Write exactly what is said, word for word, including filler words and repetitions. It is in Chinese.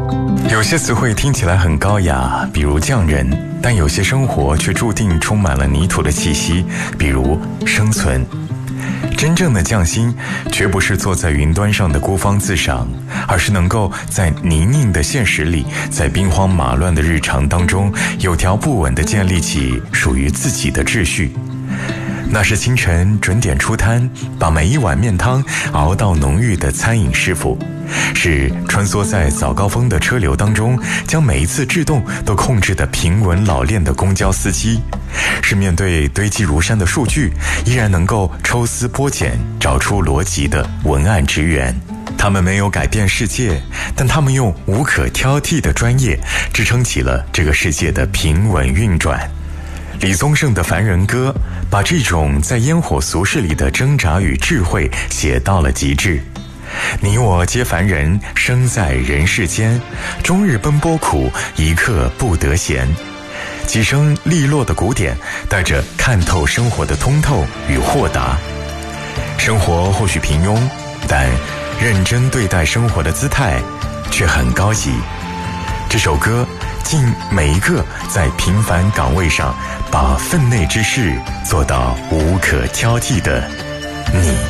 有些词汇听起来很高雅，比如匠人，但有些生活却注定充满了泥土的气息，比如生存。真正的匠心，绝不是坐在云端上的孤芳自赏，而是能够在泥泞的现实里，在兵荒马乱的日常当中，有条不紊地建立起属于自己的秩序。那是清晨准点出摊，把每一碗面汤熬到浓郁的餐饮师傅，是穿梭在早高峰的车流当中，将每一次制动都控制得平稳老练的公交司机，是面对堆积如山的数据，依然能够抽丝剥茧找出逻辑的文案职员。他们没有改变世界，但他们用无可挑剔的专业支撑起了这个世界的平稳运转。李宗盛的《凡人歌》把这种在烟火俗世里的挣扎与智慧写到了极致。你我皆凡人，生在人世间，终日奔波苦，一刻不得闲。几声利落的鼓点，带着看透生活的通透与豁达。生活或许平庸，但认真对待生活的姿态却很高级。这首歌敬每一个在平凡岗位上把分内之事做到无可挑剔的你。